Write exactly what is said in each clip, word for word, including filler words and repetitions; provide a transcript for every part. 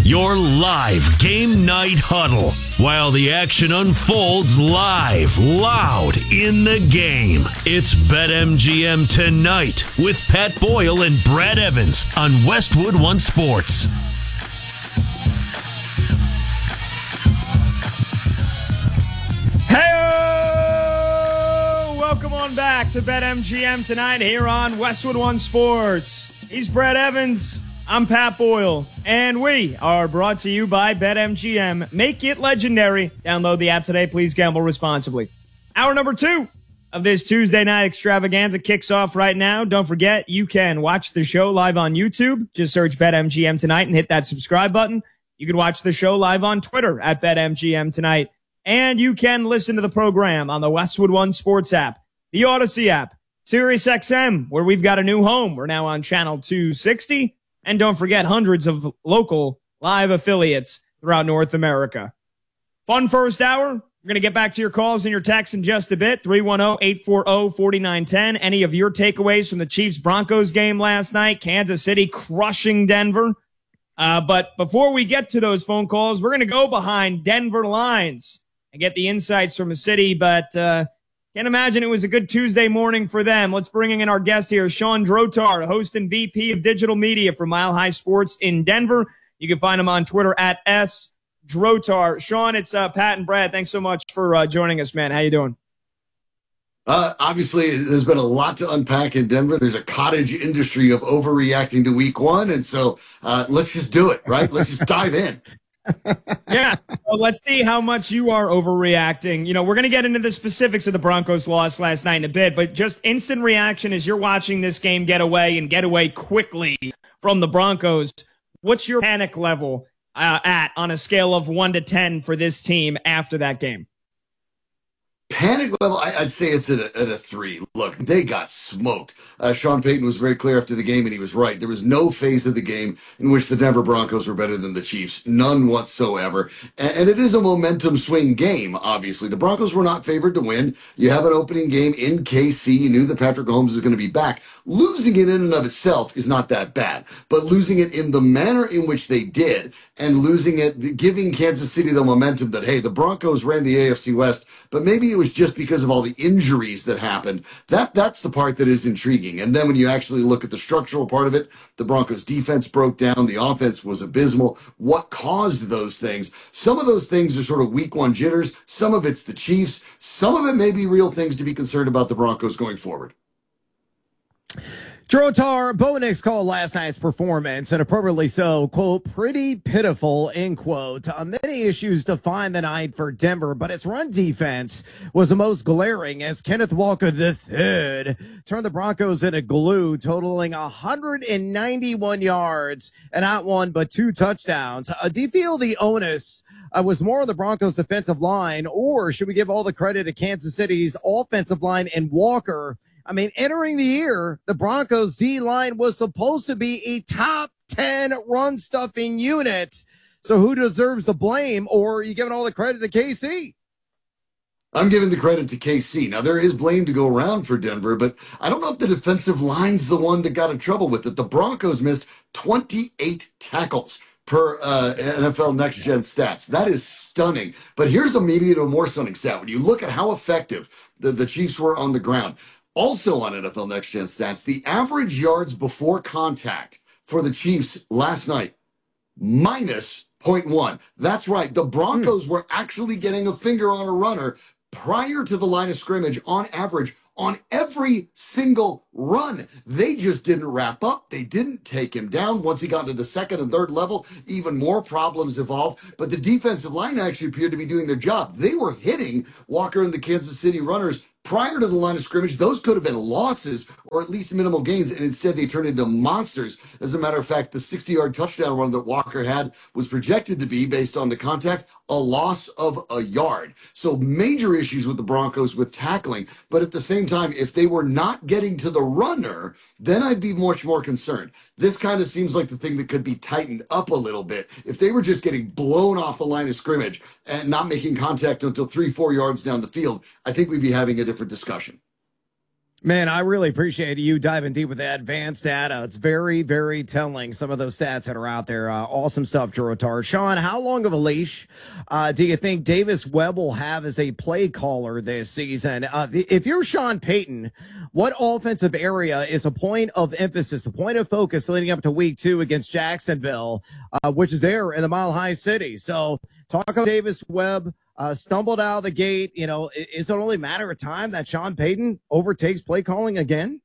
your live game night huddle, while the action unfolds live, loud in the game. It's BetMGM Tonight with Pat Boyle and Brad Evans on Westwood One Sports. Hey, welcome on back to BetMGM Tonight here on Westwood One Sports. He's Brad Evans. I'm Pat Boyle, and we are brought to you by BetMGM. Make it legendary. Download the app today. Please gamble responsibly. Hour number two of this Tuesday night extravaganza kicks off right now. Don't forget, you can watch the show live on YouTube. Just search BetMGM Tonight and hit that subscribe button. You can watch the show live on Twitter at BetMGM Tonight. And you can listen to the program on the Westwood One Sports app, the Odyssey app, SiriusXM, where we've got a new home. We're now on channel two sixty. And don't forget, hundreds of local live affiliates throughout North America. Fun first hour. We're going to get back to your calls and your texts in just a bit. three one zero, eight four zero, four nine one zero. Any of your takeaways from the Chiefs-Broncos game last night? Kansas City crushing Denver. Uh, but before we get to those phone calls, we're going to go behind Denver lines and get the insights from the city. But uh, can't imagine it was a good Tuesday morning for them. Let's bring in our guest here, Sean Drotar, host and V P of digital media for Mile High Sports in Denver. You can find him on Twitter at S Drotar. Sean, it's uh, Pat and Brad. Thanks so much for uh, joining us, man. How you doing? Uh, obviously, there's been a lot to unpack in Denver. There's a cottage industry of overreacting to week one. And so uh, let's just do it, right? Let's just dive in. Yeah. Well, let's see how much you are overreacting. You know, we're going to get into the specifics of the Broncos' loss last night in a bit, but just instant reaction as you're watching this game get away and get away quickly from the Broncos. What's your panic level uh, at on a scale of one to ten for this team after that game? Panic level, I, I'd say it's at a, at a three. Look, they got smoked. Uh, Sean Payton was very clear after the game, and he was right. There was no phase of the game in which the Denver Broncos were better than the Chiefs. None whatsoever. And, and it is a momentum swing game, obviously. The Broncos were not favored to win. You have an opening game in K C. You knew that Patrick Mahomes was going to be back. Losing it in and of itself is not that bad. But losing it in the manner in which they did, and losing it, giving Kansas City the momentum that, hey, the Broncos ran the A F C West, but maybe it was just because of all the injuries that happened. That that's the part that is intriguing. And then when you actually look at the structural part of it, the Broncos defense broke down. The offense was abysmal. What caused those things? Some of those things are sort of week one jitters. Some of it's the Chiefs. Some of it may be real things to be concerned about the Broncos going forward. Drotar, Bo Nix called last night's performance, and appropriately so, quote, pretty pitiful, end quote. Uh, many issues define the night for Denver, but its run defense was the most glaring as Kenneth Walker the third turned the Broncos into glue, totaling one hundred ninety-one yards and not one but two touchdowns. Uh, do you feel the onus uh, was more on the Broncos' defensive line, or should we give all the credit to Kansas City's offensive line and Walker? I mean, entering the year, the Broncos D-line was supposed to be a top ten run-stuffing unit. So who deserves the blame, or are you giving all the credit to K C? I'm giving the credit to K C. Now, there is blame to go around for Denver, but I don't know if the defensive line's the one that got in trouble with it. The Broncos missed twenty-eight tackles per uh, N F L Next Gen stats. That is stunning. But here's a, maybe a more stunning stat. When you look at how effective the, the Chiefs were on the ground, also on N F L Next Gen stats, the average yards before contact for the Chiefs last night, minus zero point one. That's right. The Broncos hmm. were actually getting a finger on a runner prior to the line of scrimmage on average on every single run. They just didn't wrap up. They didn't take him down. Once he got to the second and third level, even more problems evolved. But the defensive line actually appeared to be doing their job. They were hitting Walker and the Kansas City runners prior to the line of scrimmage. Those could have been losses or at least minimal gains, and instead they turned into monsters. As a matter of fact, the sixty-yard touchdown run that Walker had was projected to be, based on the contact, a loss of a yard. So major issues with the Broncos with tackling. But at the same time, if they were not getting to the runner, then I'd be much more concerned. This kind of seems like the thing that could be tightened up a little bit. If they were just getting blown off the line of scrimmage and not making contact until three, four yards down the field, I think we'd be having a different discussion. Man, I really appreciate you diving deep with that advanced data. It's very, very telling, some of those stats that are out there. Uh, awesome stuff, Drotar. Sean, how long of a leash uh, do you think Davis Webb will have as a play caller this season? Uh, if you're Sean Payton, what offensive area is a point of emphasis, a point of focus leading up to week two against Jacksonville, uh, which is there in the Mile High City? So talk about Davis Webb. Uh, stumbled out of the gate. You know, is it only a matter of time that Sean Payton overtakes play calling again?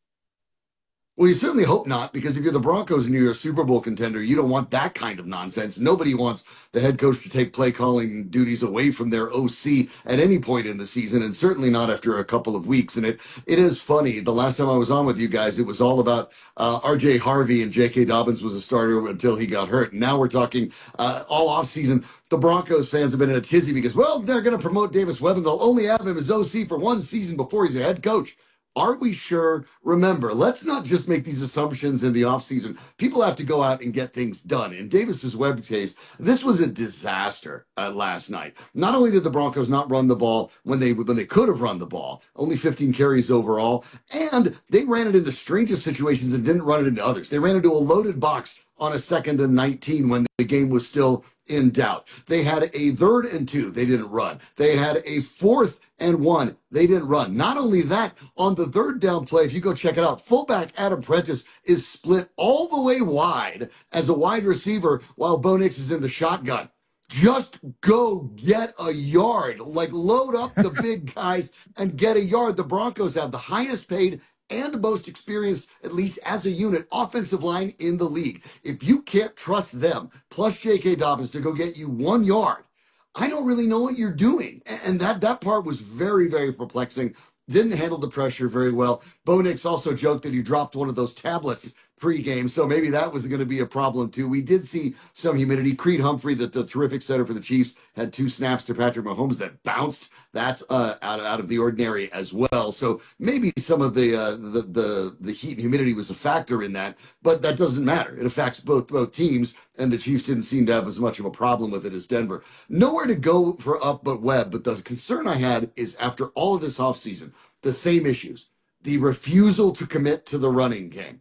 Well, you certainly hope not, because if you're the Broncos and you're a Super Bowl contender, you don't want that kind of nonsense. Nobody wants the head coach to take play calling duties away from their O C at any point in the season, and certainly not after a couple of weeks. And it it is funny. The last time I was on with you guys, it was all about uh, R J Harvey, and J K. Dobbins was a starter until he got hurt. And now we're talking uh, all offseason. The Broncos fans have been in a tizzy because, well, they're going to promote Davis Webb, and they'll only have him as O C for one season before he's a head coach. Are we sure? Remember, let's not just make these assumptions in the offseason. People have to go out and get things done. In Davis's Webb case, this was a disaster uh, last night. Not only did the Broncos not run the ball when they when they could have run the ball, only fifteen carries overall, and they ran it into strangest situations and didn't run it into others. They ran into a loaded box on a second and nineteen when the game was still in doubt. They had a third and two. They didn't run. They had a fourth and one. They didn't run. Not only that, on the third down play, if you go check it out, fullback Adam Prentice is split all the way wide as a wide receiver while Bo Nix is in the shotgun. Just go get a yard. Like, load up the big guys and get a yard. The Broncos have the highest paid and most experienced, at least as a unit, offensive line in the league. If you can't trust them, plus J K. Dobbins, to go get you one yard, I don't really know what you're doing. And that, that part was very, very perplexing. Didn't handle the pressure very well. Bo Nix also joked that he dropped one of those tablets pregame, so maybe that was going to be a problem too. We did see some humidity. Creed Humphrey, the, the terrific center for the Chiefs, had two snaps to Patrick Mahomes that bounced. That's uh, out, out of the ordinary as well. So maybe some of the, uh, the the the heat and humidity was a factor in that, but that doesn't matter. It affects both both teams, and the Chiefs didn't seem to have as much of a problem with it as Denver. Nowhere to go for up but Webb, but the concern I had is after all of this offseason, the same issues. The refusal to commit to the running game.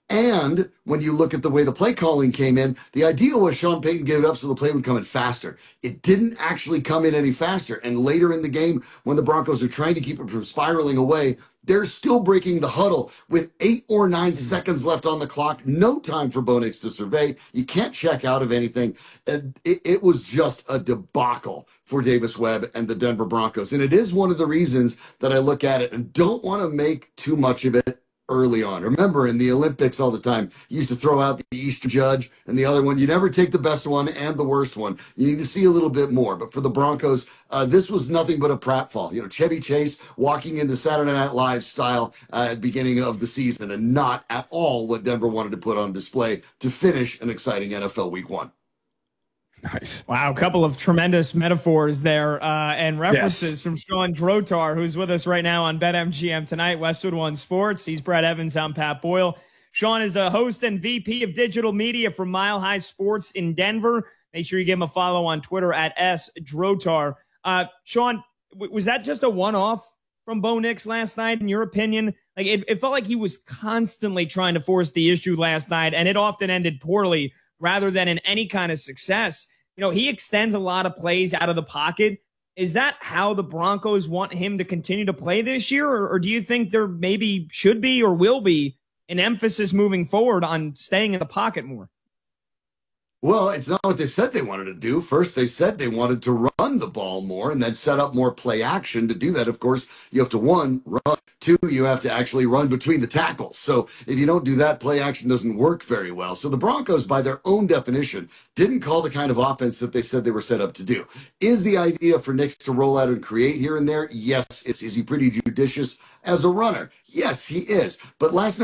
And when you look at the way the play calling came in, the idea was Sean Payton gave it up so the play would come in faster. It didn't actually come in any faster. And later in the game, when the Broncos are trying to keep it from spiraling away, they're still breaking the huddle with eight or nine seconds left on the clock. No time for Bo Nix to survey. You can't check out of anything. And it, it was just a debacle for Davis Webb and the Denver Broncos. And it is one of the reasons that I look at it and don't want to make too much of it early on. Remember, in the Olympics all the time, you used to throw out the Eastern judge and the other one. You never take the best one and the worst one. You need to see a little bit more. But for the Broncos, uh, this was nothing but a pratfall. You know, Chevy Chase walking into Saturday Night Live style uh, at the beginning of the season, and not at all what Denver wanted to put on display to finish an exciting N F L Week One. Nice. Wow, a couple of tremendous metaphors there uh, and references yes. from Sean Drotar, who's with us right now on BetMGM tonight, Westwood One Sports. He's Brett Evans. I'm Pat Boyle. Sean is a host and V P of digital media for Mile High Sports in Denver. Make sure you give him a follow on Twitter at S Drotar. Uh, Sean, w- was that just a one-off from Bo Nix last night, in your opinion? Like it, it felt like he was constantly trying to force the issue last night, and it often ended poorly rather than in any kind of success. You know, he extends a lot of plays out of the pocket. Is that how the Broncos want him to continue to play this year? Or, or do you think there maybe should be or will be an emphasis moving forward on staying in the pocket more? Well, it's not what they said they wanted to do. First, they said they wanted to run the ball more and then set up more play action. To do that, of course, you have to, one, run. Two, you have to actually run between the tackles. So if you don't do that, play action doesn't work very well. So the Broncos, by their own definition, didn't call the kind of offense that they said they were set up to do. Is the idea for Nix to roll out and create here and there? Yes. Is, is he pretty judicious as a runner? Yes, he is. But last night,